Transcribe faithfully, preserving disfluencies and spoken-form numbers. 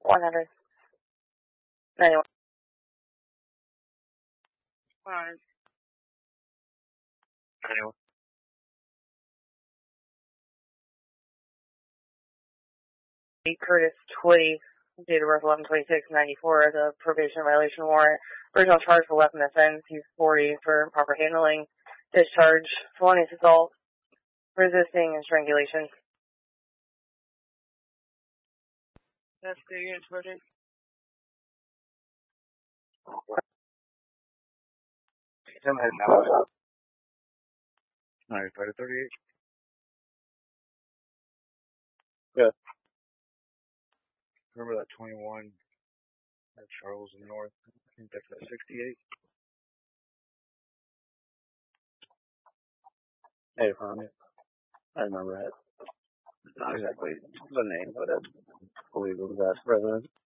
one hundred. ninety-one. one hundred. ninety-one. Curtis Twitty, date of birth eleven twenty-six ninety-four, the probation violation warrant. Original charge for weapon offense. He's forty for improper handling. Discharge, felonious assault, resisting, and strangulation. That's the unit's verdict. ninety-five to thirty-eight. Yeah. Remember that twenty-one at Charles and North? I think that's at sixty-eight. Hey, from it. I remember that. Not exactly the name, but I believe it was that president.